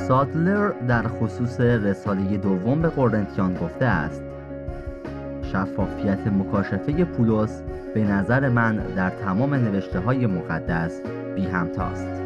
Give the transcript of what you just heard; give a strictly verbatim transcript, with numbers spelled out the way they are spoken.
سادلر در خصوص رساله دوم به قرنتیان گفته است: شفافیت مکاشفه پولس به نظر من در تمام نوشته های مقدس بی همتاست.